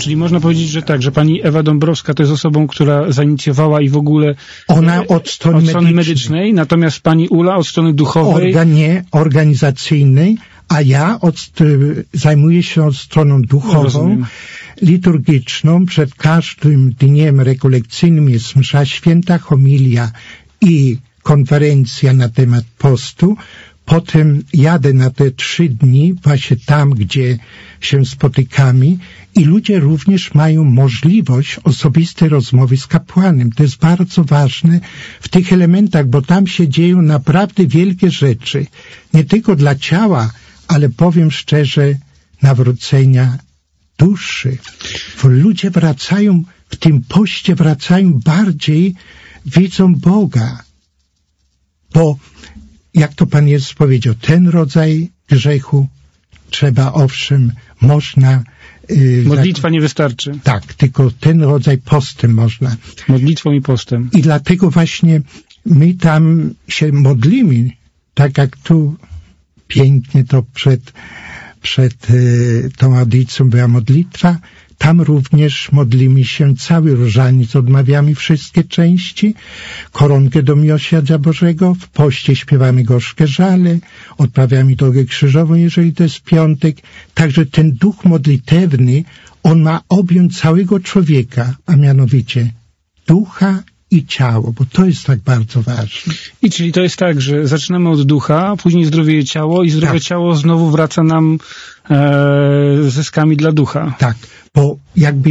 Czyli można powiedzieć, że tak, że pani Ewa Dąbrowska to jest osobą, która zainicjowała i w ogóle ona od strony medycznej, natomiast pani Ula od strony duchowej. Organizacyjnej, a ja zajmuję się od stroną duchową, liturgiczną. Przed każdym dniem rekolekcyjnym jest msza święta, homilia i konferencja na temat postu. Potem jadę na te 3 dni właśnie tam, gdzie się spotykamy i ludzie również mają możliwość osobistej rozmowy z kapłanem. To jest bardzo ważne w tych elementach, bo tam się dzieją naprawdę wielkie rzeczy. Nie tylko dla ciała, ale powiem szczerze, nawrócenia duszy. Bo ludzie wracają, w tym poście wracają bardziej, widzą Boga. Bo jak to Pan Jezus powiedział, ten rodzaj grzechu trzeba, owszem, można... Modlitwa nie wystarczy. Tak, tylko ten rodzaj postem można. Modlitwą i postem. I dlatego właśnie my tam się modlimy, tak jak tu pięknie to przed tą audycją była modlitwa, tam również modlimy się cały różaniec, odmawiamy wszystkie części, koronkę do miłosierdzia Bożego, w poście śpiewamy gorzkie żale, odprawiamy drogę krzyżową, jeżeli to jest piątek. Także ten duch modlitewny, on ma objąć całego człowieka, a mianowicie ducha i ciało, bo to jest tak bardzo ważne. I czyli to jest tak, że zaczynamy od ducha, później zdrowieje ciało i zdrowe ciało znowu wraca nam zyskami dla ducha. Tak, bo jakby